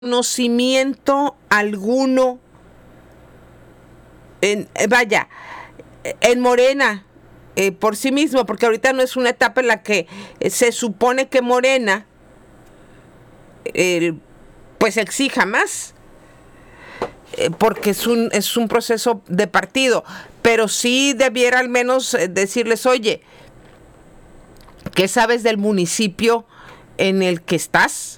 conocimiento alguno en Morena por sí mismo, porque ahorita no es una etapa en la que se supone que Morena pues exija más, porque es un proceso de partido, pero sí debiera al menos decirles, oye, ¿qué sabes del municipio en el que estás?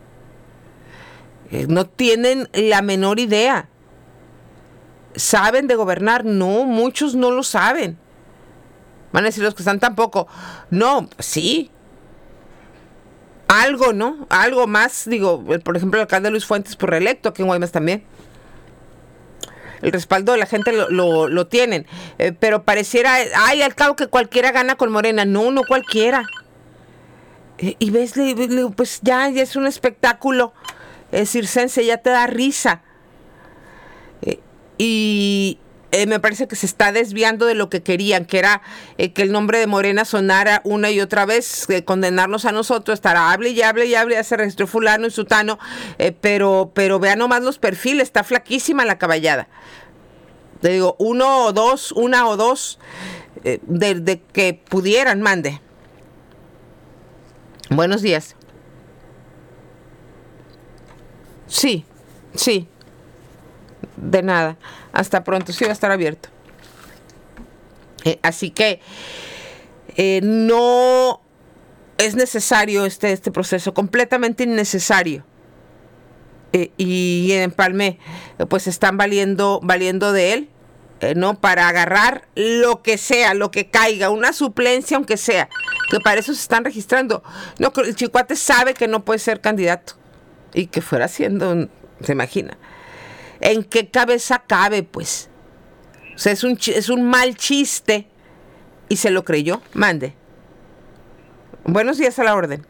No tienen la menor idea. ¿Saben de gobernar? No, muchos no lo saben. Van a decir los que están tampoco. No, sí. Algo, ¿no? Algo más, digo, por ejemplo, el alcalde Luis Fuentes por reelecto, aquí en Guaymas también. El respaldo de la gente lo tienen. Pero pareciera, ay, al cabo que cualquiera gana con Morena. No, no cualquiera. Y ves, pues ya es un espectáculo circense, ya te da risa. Y me parece que se está desviando de lo que querían, que era que el nombre de Morena sonara una y otra vez, condenarnos a nosotros, estará hable y hable y hable, ya se registró fulano y sutano, pero vean nomás los perfiles, está flaquísima la caballada. Te digo, una o dos de que pudieran, mande. Buenos días. Sí, sí. De nada. Hasta pronto. Sí va a estar abierto. Así que no es necesario este proceso. Completamente innecesario. Y en Empalme pues están valiendo de él. ¿No? Para agarrar lo que sea, lo que caiga, una suplencia aunque sea, que para eso se están registrando. No, el Chicuate sabe que no puede ser candidato y que fuera siendo, se imagina. ¿En qué cabeza cabe, pues? O sea, es un mal chiste y se lo creyó. Mande. Buenos días, a la orden.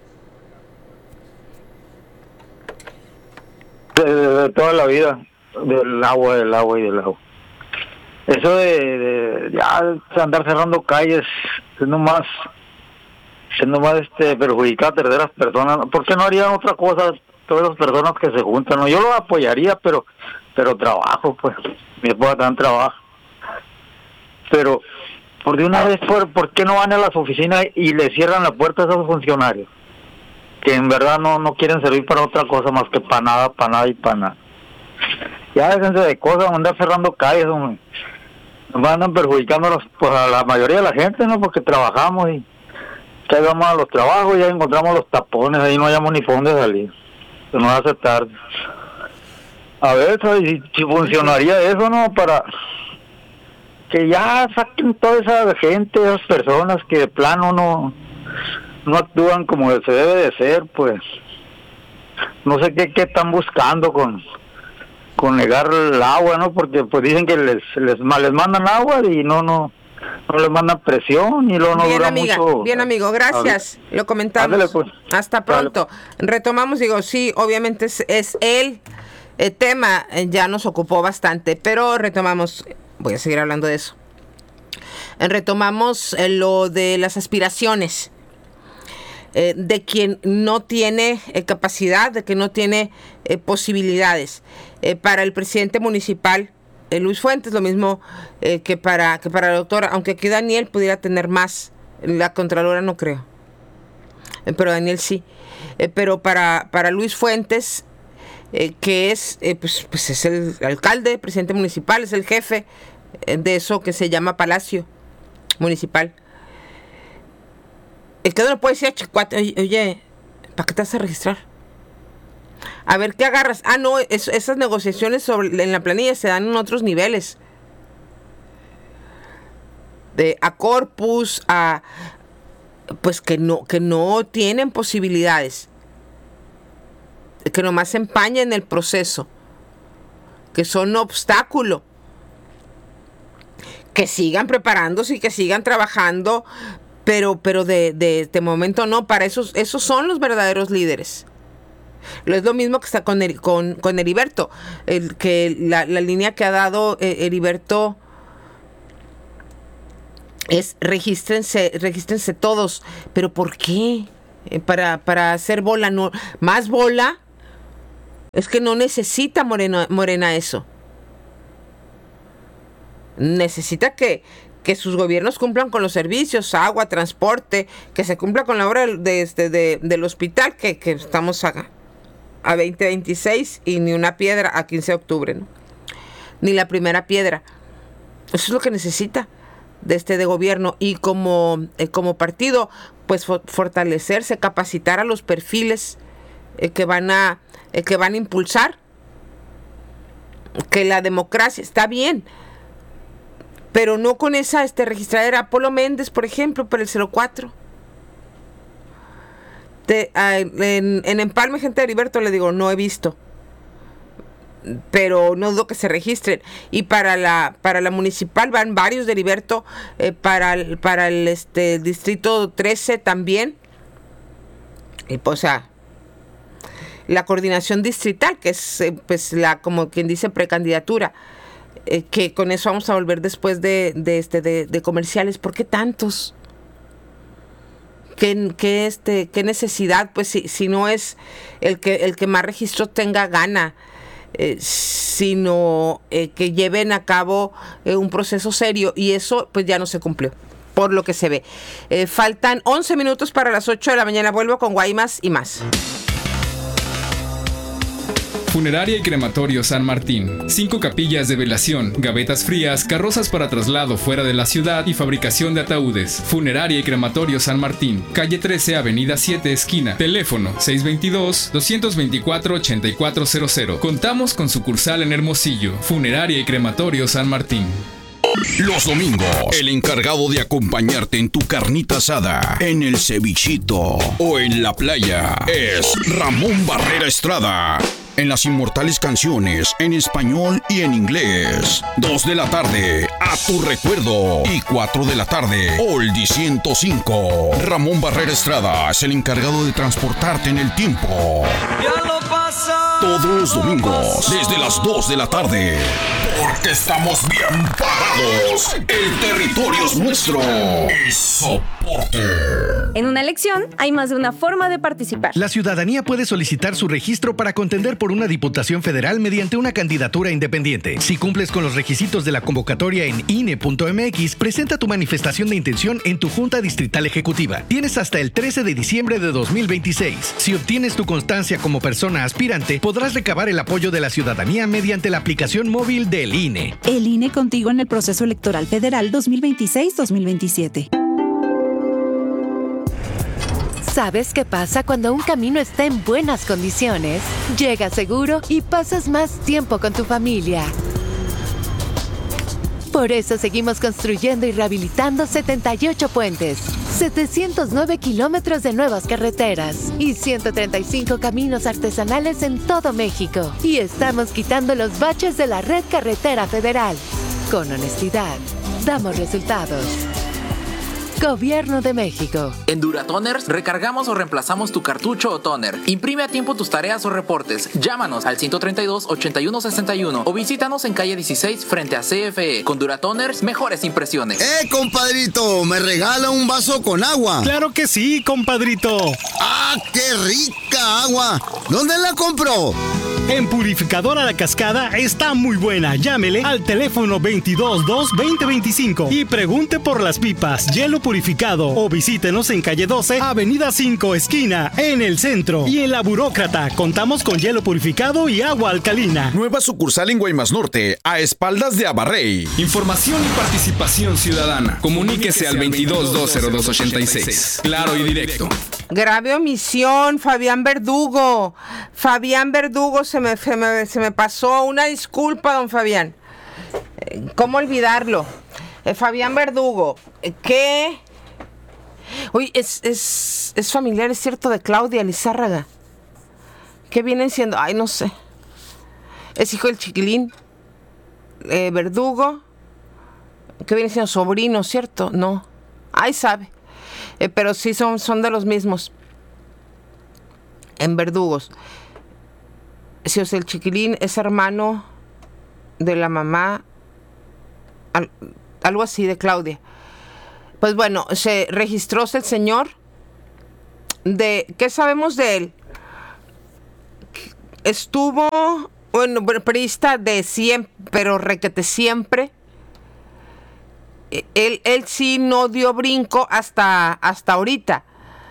De toda la vida, del agua y del agua. Eso de ya andar cerrando calles es nomás perjudicar a terceras personas. ¿Por qué no harían otra cosa todas las personas que se juntan? ¿No? Yo lo apoyaría, pero trabajo, pues. Mi esposa también trabaja. Pero, por de una vez, ¿por qué no van a las oficinas y le cierran la puerta a esos funcionarios? Que en verdad no quieren servir para otra cosa más que para nada y para nada. Ya déjense de cosas, andar cerrando calles, hombre. Nos andan perjudicándonos, pues, a la mayoría de la gente, ¿no? Porque trabajamos y que vamos a los trabajos y ya encontramos los tapones, ahí no hayamos ni por dónde salir. Se nos hace tarde. A ver, si funcionaría eso, ¿no? Para que ya saquen toda esa gente, esas personas que de plano no actúan como se debe de ser, pues. No sé qué están buscando con negar el agua, ¿no? Porque pues dicen que les mandan agua y no les mandan presión y luego no bien, dura amiga, mucho. Bien, amigo, gracias. Lo comentamos. Ándale, pues. Hasta pronto. Dale. Retomamos, digo, sí, obviamente es el tema, ya nos ocupó bastante, pero retomamos, voy a seguir hablando de eso. Retomamos lo de las aspiraciones. De quien no tiene capacidad, de que no tiene posibilidades. Para el presidente municipal, Luis Fuentes, lo mismo que para la doctora, aunque aquí Daniel pudiera tener más, la Contralora no creo, pero Daniel sí. Pero para Luis Fuentes, que es, pues es el alcalde, presidente municipal, es el jefe de eso que se llama Palacio Municipal. Es que no le puede decir a Chicuate, oye, ¿para qué te vas a registrar? A ver, ¿qué agarras? Ah, no, esas negociaciones en la planilla se dan en otros niveles. A corpus, pues que no tienen posibilidades. Que nomás se empañen el proceso. Que son un obstáculo. Que sigan preparándose y que sigan trabajando. Pero de momento no, para esos son los verdaderos líderes. Es lo mismo que está con Heriberto, la línea que ha dado Heriberto es regístrense todos, pero ¿por qué? Para hacer bola, no, más bola Es que no necesita Morena eso. Necesita que sus gobiernos cumplan con los servicios, agua, transporte, que se cumpla con la obra del hospital, que estamos a 2026 y ni una piedra a 15 de octubre, ¿no? Ni la primera piedra. Eso es lo que necesita de gobierno. Y como partido, pues fortalecerse, capacitar a los perfiles que van a impulsar que la democracia está bien, pero no con esa registradera. Apolo Méndez, por ejemplo, por el 04. En Empalme, gente de Heriberto, le digo, no he visto, pero no dudo que se registren. Y para la municipal van varios de Heriberto, para el distrito 13 también. Y pues, la coordinación distrital, que es pues como quien dice precandidatura, que con eso vamos a volver después de comerciales. ¿Por qué tantos? ¿Qué necesidad? Pues si no es el que más registros tenga gana, sino que lleven a cabo un proceso serio, y eso pues ya no se cumplió, por lo que se ve. Faltan 11 minutos para las 8 de la mañana. Vuelvo con Guaymas y más. Funeraria y Crematorio San Martín. 5 capillas de velación, gavetas frías, carrozas para traslado fuera de la ciudad y fabricación de ataúdes. Funeraria y Crematorio San Martín. Calle 13, Avenida 7, esquina. Teléfono 622-224-8400. Contamos con sucursal en Hermosillo. Funeraria y Crematorio San Martín. Los domingos, el encargado de acompañarte en tu carnita asada, en el cevichito o en la playa es Ramón Barrera Estrada. En las inmortales canciones en español y en inglés. 2 de la tarde, A Tu Recuerdo. Y 4 de la tarde, Oldie 105. Ramón Barrera Estrada es el encargado de transportarte en el tiempo. Ya lo pasa. Todos los domingos, desde las 2 de la tarde. Porque estamos bien parados. El territorio es nuestro. Y soporte. En una elección hay más de una forma de participar. La ciudadanía puede solicitar su registro para contender por una diputación federal mediante una candidatura independiente. Si cumples con los requisitos de la convocatoria en INE.mx, presenta tu manifestación de intención en tu Junta Distrital Ejecutiva. Tienes hasta el 13 de diciembre de 2026. Si obtienes tu constancia como persona aspirante, podrás recabar el apoyo de la ciudadanía mediante la aplicación móvil del INE. El INE contigo en el proceso electoral federal 2026-2027. ¿Sabes qué pasa cuando un camino está en buenas condiciones? Llegas seguro y pasas más tiempo con tu familia. Por eso seguimos construyendo y rehabilitando 78 puentes, 709 kilómetros de nuevas carreteras y 135 caminos artesanales en todo México. Y estamos quitando los baches de la red carretera federal. Con honestidad, damos resultados. Gobierno de México. En Duratoners recargamos o reemplazamos tu cartucho o toner. Imprime a tiempo tus tareas o reportes. Llámanos al 132-8161 o visítanos en calle 16 frente a CFE. Con Duratoners, mejores impresiones. Compadrito! ¿Me regala un vaso con agua? ¡Claro que sí, compadrito! ¡Ah, qué rica agua! ¿Dónde la compró? En Purificadora La Cascada está muy buena. Llámele al teléfono 222-2025 y pregunte por las pipas, hielo purificado, o visítenos en calle 12, avenida 5, esquina, en el centro. Y en La Burócrata contamos con hielo purificado y agua alcalina. Nueva sucursal en Guaymas Norte, a espaldas de Abarrey. Información y participación ciudadana. Comuníquese al 22-202-86. Claro y directo. Grave omisión, Fabián Verdugo. Fabián Verdugo, se me pasó. Una disculpa, don Fabián. ¿Cómo olvidarlo? Fabián Verdugo, ¿qué? Uy, es familiar, es cierto, de Claudia Lizárraga. ¿Qué vienen siendo? Ay, no sé. Es hijo del Chiquilín Verdugo. ¿Qué viene siendo? Sobrino, ¿cierto? No. Ay, sabe. Pero sí son de los mismos. En Verdugos. Sí, o sea, el Chiquilín es hermano de la mamá, algo así, de Claudia. Pues bueno, se registró el señor. ¿Qué sabemos de él? estuvo, bueno, priista de siempre, pero requete siempre. Él sí no dio brinco hasta ahorita,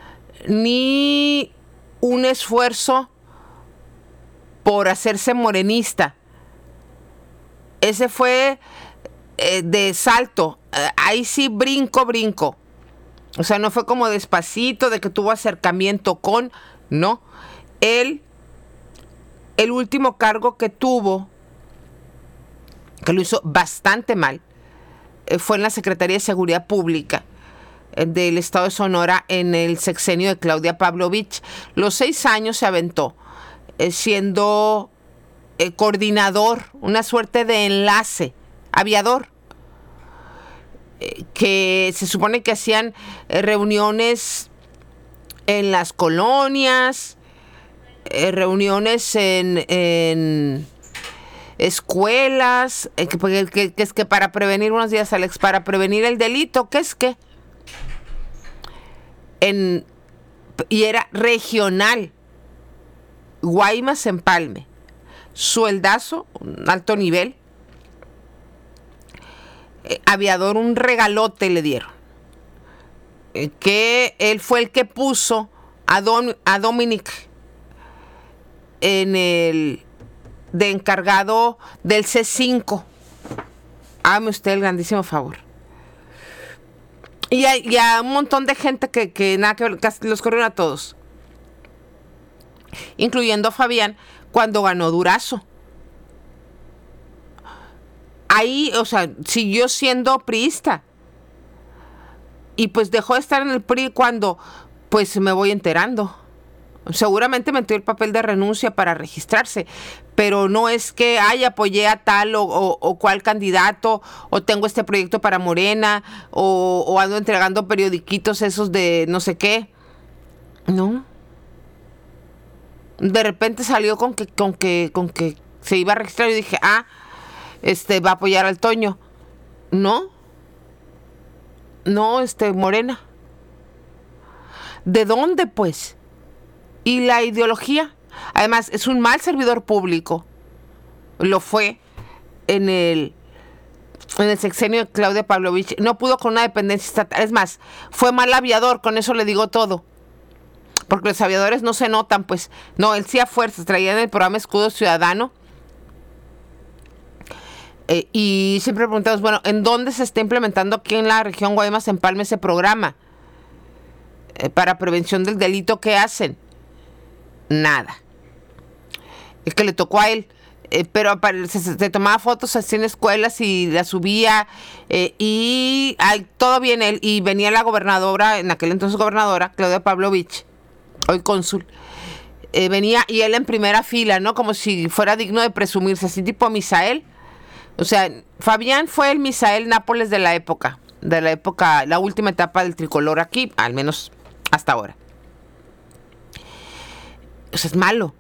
ni un esfuerzo por hacerse morenista. Ese fue de salto. Ahí sí brinco. O sea, no fue como despacito, de que tuvo acercamiento con, no. El último cargo que tuvo, que lo hizo bastante mal, fue en la Secretaría de Seguridad Pública del Estado de Sonora en el sexenio de Claudia Pavlovich. Los 6 años se aventó siendo coordinador, una suerte de enlace, aviador, que se supone que hacían reuniones en las colonias, reuniones en escuelas, que es que para prevenir, buenos días Alex, para prevenir el delito, ¿qué es qué? Y era regional, Guaymas Empalme, sueldazo, un alto nivel, aviador, un regalote le dieron, que él fue el que puso a Dominic en el de encargado del C5. Hágame usted el grandísimo favor. Y a un montón de gente que nada que ver, casi los corrieron a todos, incluyendo a Fabián cuando ganó Durazo. Ahí, o sea, siguió siendo priista. Y pues dejó de estar en el PRI cuando, pues me voy enterando. Seguramente metió el papel de renuncia para registrarse, pero no es que apoyé a tal o cual candidato, o tengo este proyecto para Morena, o ando entregando periodiquitos esos de no sé qué. No. De repente salió con que se iba a registrar y dije, va a apoyar al Toño. No, Morena. ¿De dónde, pues? Y la ideología, además, es un mal servidor público. Lo fue en el sexenio de Claudia Pavlovich. No pudo con una dependencia estatal. Es más, fue mal aviador, con eso le digo todo. Porque los aviadores no se notan, pues. No, él sí a fuerzas, traía en el programa Escudo Ciudadano. Y siempre preguntamos, bueno, ¿en dónde se está implementando aquí en la región Guaymas Empalme ese programa? Para prevención del delito, ¿qué hacen? Nada. Es que le tocó a él. Pero se tomaba fotos así en escuelas y las subía. Y todo bien él. Y venía la gobernadora, en aquel entonces gobernadora, Claudia Pavlovich, hoy cónsul. Venía y él en primera fila, ¿no? Como si fuera digno de presumirse, así tipo Misael. O sea, Fabián fue el Misael Nápoles de la época, la última etapa del tricolor aquí, al menos hasta ahora. O sea, es malo.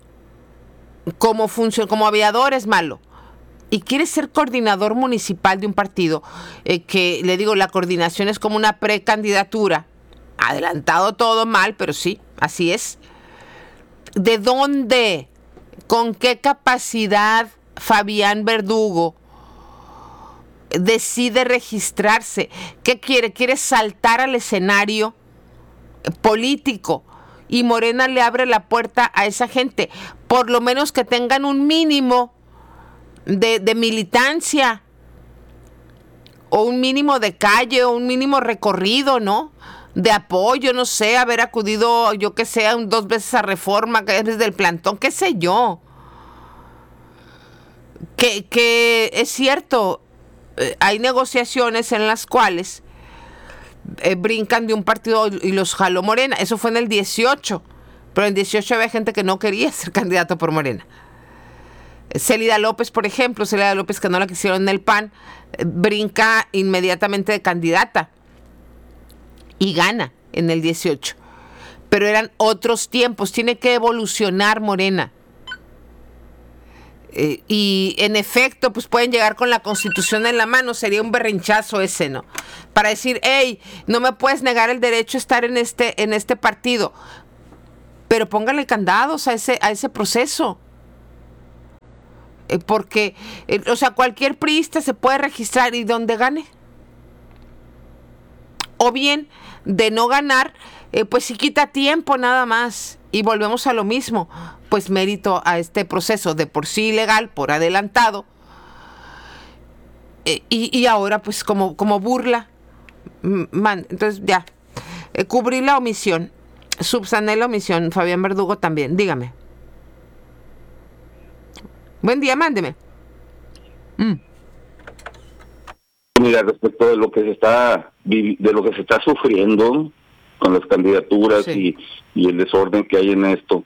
Como aviador es malo. Y quiere ser coordinador municipal de un partido que, le digo, la coordinación es como una precandidatura. Adelantado todo mal, pero sí, así es. ¿De dónde? ¿Con qué capacidad Fabián Verdugo decide registrarse? ¿Qué quiere? Quiere saltar al escenario político, y Morena le abre la puerta a esa gente, por lo menos que tengan un mínimo de militancia, o un mínimo de calle, o un mínimo recorrido, ¿no? De apoyo, no sé, haber acudido, yo que sé, 2 veces a Reforma, que es del plantón, qué sé yo. Que es cierto, hay negociaciones en las cuales brincan de un partido y los jaló Morena. Eso fue en el 18, pero en el 18 había gente que no quería ser candidato por Morena. Célida López, por ejemplo, Célida López, que no la quisieron en el PAN, brinca inmediatamente de candidata y gana en el 18. Pero eran otros tiempos, tiene que evolucionar Morena. Y en efecto, pues pueden llegar con la Constitución en la mano, sería un berrinchazo ese, ¿no? Para decir, hey, no me puedes negar el derecho a estar en este partido, pero póngale candados a ese proceso. porque, o sea, cualquier priista se puede registrar y donde gane. O bien, de no ganar, pues sí quita tiempo nada más. Y volvemos a lo mismo, pues mérito a este proceso de por sí ilegal, por adelantado. Y ahora pues como burla. Entonces ya, cubrí la omisión, subsané la omisión. Fabián Verdugo también, dígame. Buen día, mándeme. Mira, respecto de lo que se está sufriendo con las candidaturas, sí, y el desorden que hay en esto,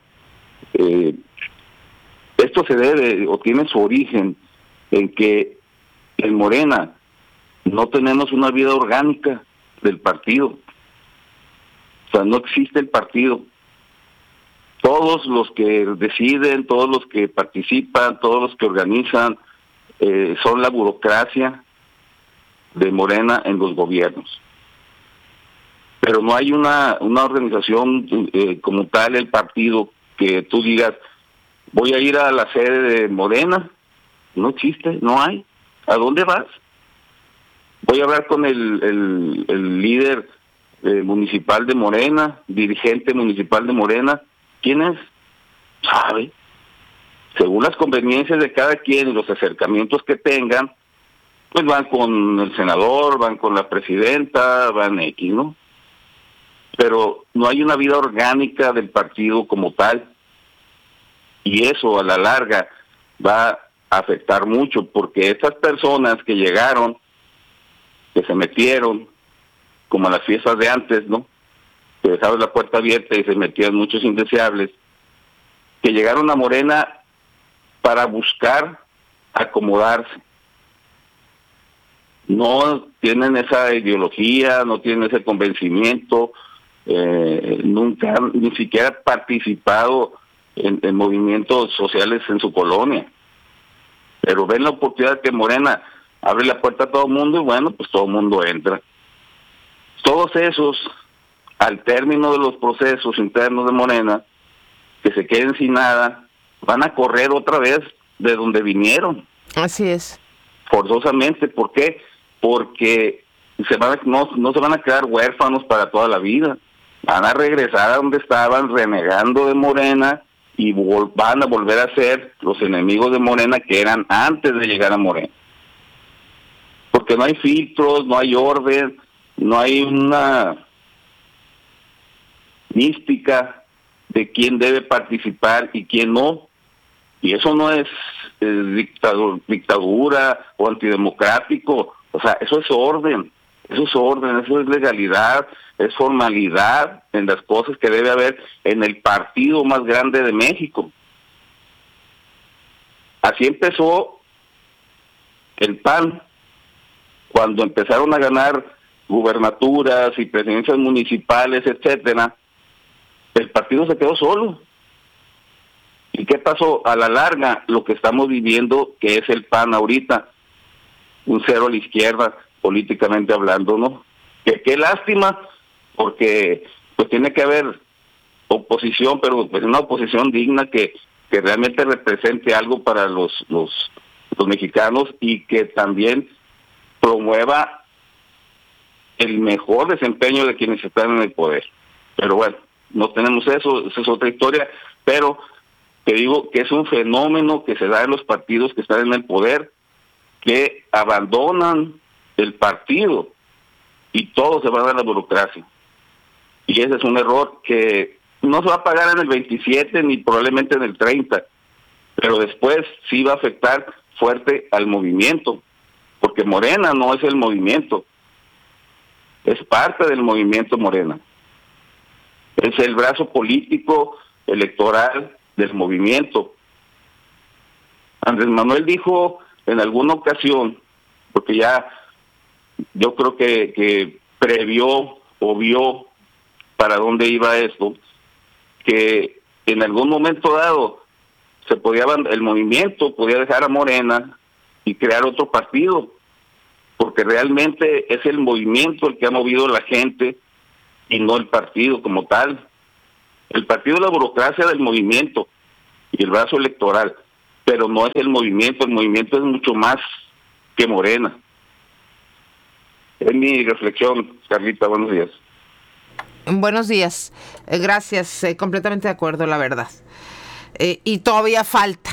esto se debe o tiene su origen en que en Morena no tenemos una vida orgánica del partido. O sea, no existe el partido. Todos los que deciden, todos los que participan, todos los que organizan, son la burocracia de Morena en los gobiernos. Pero no hay una organización como tal, el partido, que tú digas, voy a ir a la sede de Morena. No existe, no hay. ¿A dónde vas? Voy a hablar con el líder municipal de Morena, dirigente municipal de Morena. ¿Quién es? ¿Sabe? Según las conveniencias de cada quien y los acercamientos que tengan, pues van con el senador, van con la presidenta, van X, ¿no? Pero no hay una vida orgánica del partido como tal. Y eso a la larga va a afectar mucho, porque estas personas que llegaron, que se metieron, como a las fiestas de antes, ¿no? Que dejaban la puerta abierta y se metían muchos indeseables, que llegaron a Morena para buscar acomodarse. No tienen esa ideología, no tienen ese convencimiento, nunca han ni siquiera participado en movimientos sociales en su colonia. Pero ven la oportunidad que Morena abre la puerta a todo el mundo y bueno, pues todo el mundo entra. Todos esos, al término de los procesos internos de Morena, que se queden sin nada, van a correr otra vez de donde vinieron. Así es. Forzosamente. ¿Por qué? Porque no se van a quedar huérfanos para toda la vida. Van a regresar a donde estaban, renegando de Morena, y van a volver a ser los enemigos de Morena que eran antes de llegar a Morena. Porque no hay filtros, no hay orden, no hay una mística de quién debe participar y quién no. Y eso no es dictadura o antidemocrático. O sea, eso es orden, eso es legalidad, es formalidad en las cosas que debe haber en el partido más grande de México. Así empezó el PAN, cuando empezaron a ganar gubernaturas y presidencias municipales, etcétera. El partido se quedó solo. ¿Y qué pasó? A la larga, lo que estamos viviendo, que es el PAN ahorita, un cero a la izquierda, políticamente hablando, ¿no? Qué lástima, porque pues tiene que haber oposición, pero pues una oposición digna que realmente represente algo para los mexicanos y que también promueva el mejor desempeño de quienes están en el poder. Pero bueno, no tenemos eso, esa es otra historia, pero te digo que es un fenómeno que se da en los partidos que están en el poder, que abandonan el partido y todo se va a dar a la burocracia. Y ese es un error que no se va a pagar en el 27 ni probablemente en el 30, pero después sí va a afectar fuerte al movimiento, porque Morena no es el movimiento, es parte del movimiento Morena. Es el brazo político, electoral del movimiento. Andrés Manuel dijo en alguna ocasión, porque ya yo creo que previó o vio para dónde iba esto, que en algún momento dado el movimiento podía dejar a Morena y crear otro partido, porque realmente es el movimiento el que ha movido a la gente y no el partido como tal. El partido es la burocracia del movimiento y el brazo electoral, pero no es el movimiento es mucho más que Morena. Es mi reflexión, Carlita, buenos días. Buenos días, gracias, completamente de acuerdo, la verdad. Y todavía falta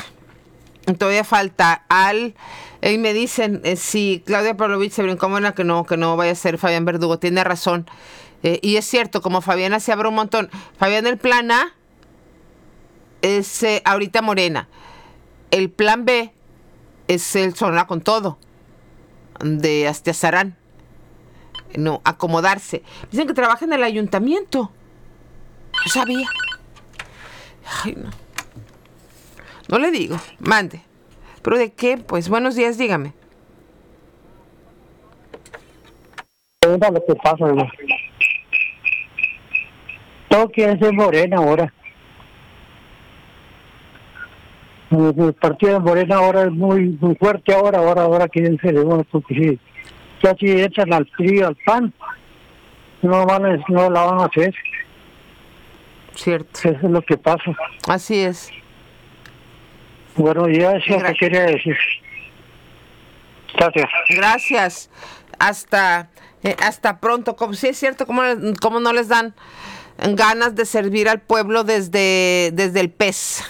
y me dicen, si Claudia Pavlovich se brincó, bueno, que no vaya a ser Fabián Verdugo, tiene razón. Y es cierto, como Fabiana se abre un montón. Fabián, el plan A es ahorita Morena. El plan B es el Sonora con todo, de Astiazarán. No, acomodarse. Dicen que trabaja en el ayuntamiento. No sabía. Ay, no. No le digo, mande. ¿Pero de qué? Pues buenos días, dígame. Lo que pasa, ¿no? Todo quiere ser Morena ahora. El partido de Morena ahora es muy fuerte ahora quieren ser, bueno, porque sí, ya si echan al PRI, al PAN, no la van a hacer. Cierto. Eso es lo que pasa. Así es. Bueno, ya eso es lo que quería decir. Gracias. Gracias. Hasta pronto. Como sí es cierto, como no les dan ganas de servir al pueblo desde el PES.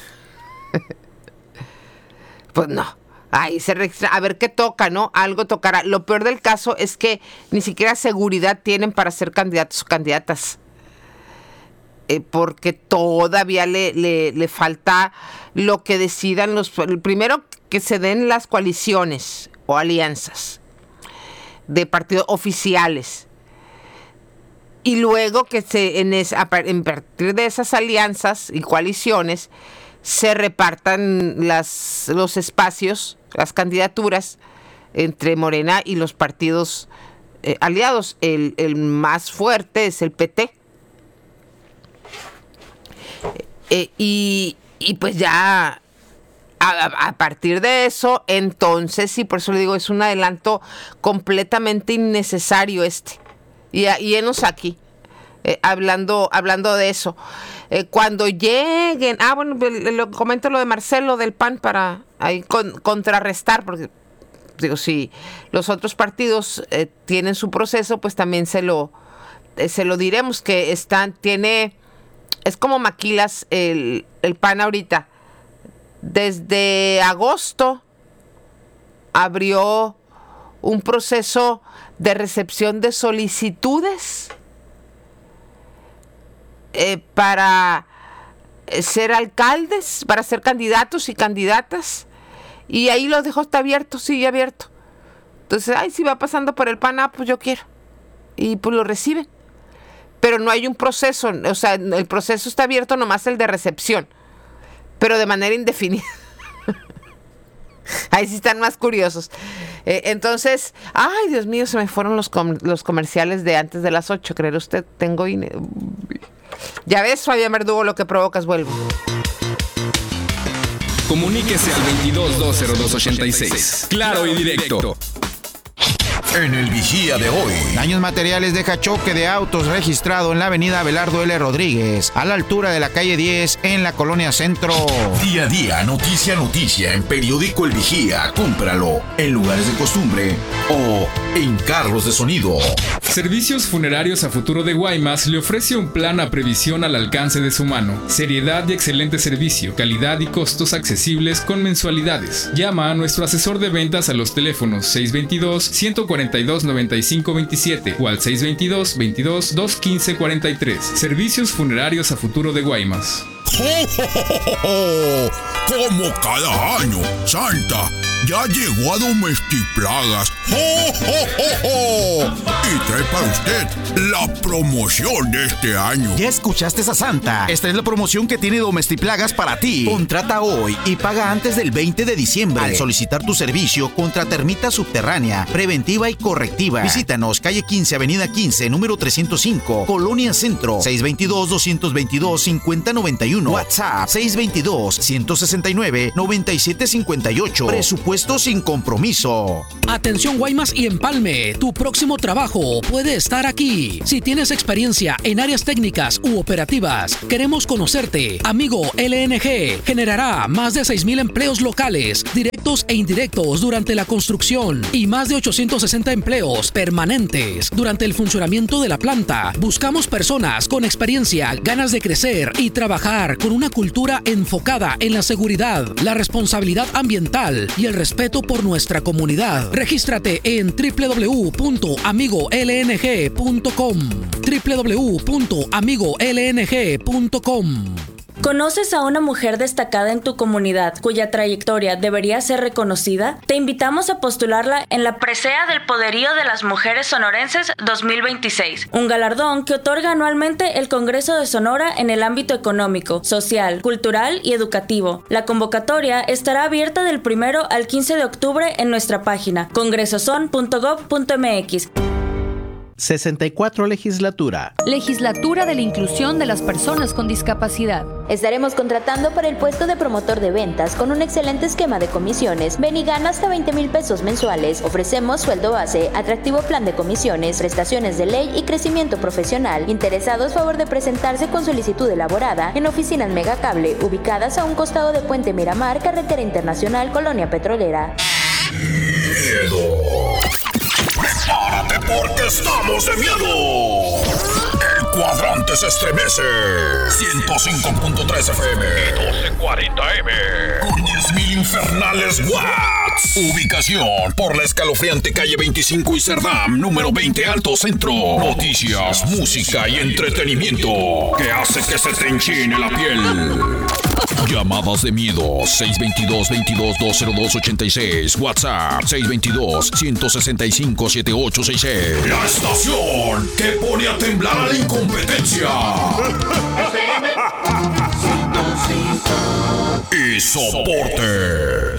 Pues no. Ahí se registra, a ver qué toca, ¿no? Algo tocará. Lo peor del caso es que ni siquiera seguridad tienen para ser candidatos o candidatas. Porque todavía le falta lo que decidan primero que se den las coaliciones o alianzas de partidos oficiales, y luego que a partir de esas alianzas y coaliciones se repartan los espacios, las candidaturas entre Morena y los partidos aliados. El más fuerte es el PT. Y pues ya a partir de eso, entonces sí, por eso le digo, es un adelanto completamente innecesario y enos aquí hablando de eso. Cuando lleguen, bueno, lo comento lo de Marcelo del PAN para ahí contrarrestar, porque digo, si los otros partidos tienen su proceso, pues también se lo diremos, que es como maquilas el PAN ahorita. Desde agosto abrió un proceso de recepción de solicitudes para ser alcaldes, para ser candidatos y candidatas. Y ahí lo dejó, está abierto, sigue abierto. Entonces, si va pasando por el PAN, pues yo quiero. Y pues lo reciben. Pero no hay un proceso, o sea, el proceso está abierto, nomás el de recepción, pero de manera indefinida. Ahí sí están más curiosos. Entonces, ay, Dios mío, se me fueron los comerciales de antes de las 8, ¿creerá usted? Tengo INE. Ya ves, Fabián Verdugo, lo que provocas, vuelvo. Comuníquese al 22-202-86. Claro y directo. En el Vigía de hoy. Daños materiales deja choque de autos registrado en la avenida Abelardo L. Rodríguez, a la altura de la calle 10 en la colonia Centro. Día a día, noticia en Periódico El Vigía. Cómpralo en lugares de costumbre o en carros de sonido. Servicios Funerarios a Futuro de Guaymas le ofrece un plan a previsión al alcance de su mano. Seriedad y excelente servicio, calidad y costos accesibles con mensualidades. Llama a nuestro asesor de ventas a los teléfonos 622-142-9527 o al 622-22-215-43. Servicios Funerarios a Futuro de Guaymas. Como cada año, Santa ya llegó a Domestiplagas. Y trae para usted la promoción de este año. ¿Ya escuchaste a Santa? Esta es la promoción que tiene Domestiplagas para ti. Contrata hoy y paga antes del 20 de diciembre. Al solicitar tu servicio contra termita subterránea, preventiva y correctiva. Visítanos, calle 15, avenida 15, número 305, Colonia Centro, 622-222-5091. WhatsApp 622-169-9758. Presupuesto dispuesto sin compromiso. Atención Guaymas y Empalme, tu próximo trabajo puede estar aquí. Si tienes experiencia en áreas técnicas u operativas, queremos conocerte. Amigo LNG generará más de 6,000 empleos locales, directos e indirectos durante la construcción y más de 860 empleos permanentes durante el funcionamiento de la planta. Buscamos personas con experiencia, ganas de crecer y trabajar con una cultura enfocada en la seguridad, la responsabilidad ambiental y el respeto por nuestra comunidad. Regístrate en www.amigolng.com. www.amigolng.com. ¿Conoces a una mujer destacada en tu comunidad cuya trayectoria debería ser reconocida? Te invitamos a postularla en la presea del Poderío de las Mujeres Sonorenses 2026, un galardón que otorga anualmente el Congreso de Sonora en el ámbito económico, social, cultural y educativo. La convocatoria estará abierta del 1 al 15 de octubre en nuestra página congresoson.gov.mx. 64 Legislatura. Legislatura de la Inclusión de las Personas con Discapacidad. Estaremos contratando para el puesto de promotor de ventas con un excelente esquema de comisiones. Ven y gana hasta 20,000 pesos mensuales. Ofrecemos sueldo base, atractivo plan de comisiones, prestaciones de ley y crecimiento profesional. Interesados, favor de presentarse con solicitud elaborada en oficinas Megacable, ubicadas a un costado de Puente Miramar, Carretera Internacional, Colonia Petrolera. Miedo. ¡Prepárate porque estamos de miedo! El cuadrante se estremece. 105.3 FM. 1240M. Con 10,000 infernales watts. Ubicación por la escalofriante calle 25 y Cerdam, número 20 Alto Centro. Noticias, música y entretenimiento que hace que se te enchine la piel. Llamadas de miedo 622-22-202-86. WhatsApp 622-165-7866. La estación que pone a temblar a la incompetencia. Y soportes.